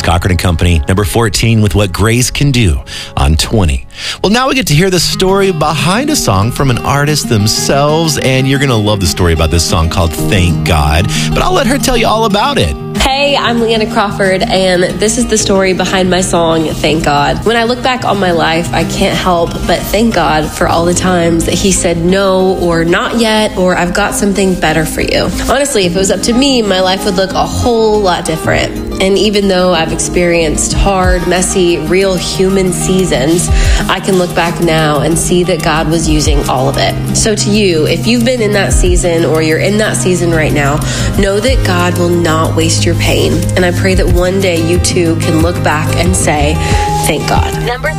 It's Cochran and Company, number 14 with What Grace Can Do on 20. Well, now we get to hear the story behind a song from an artist themselves, and you're going to love the story about this song called Thank God, but I'll let her tell you all about it. Hey, I'm Leanna Crawford, and this is the story behind my song, Thank God. When I look back on my life, I can't help but thank God for all the times that He said no, or not yet, or I've got something better for you. Honestly, if it was up to me, my life would look a whole lot different. And even though I've experienced hard, messy, real human seasons, I can look back now and see that God was using all of it. So to you, if you've been in that season or you're in that season right now, know that God will not waste your pain. And I pray that one day you too can look back and say, thank God. Number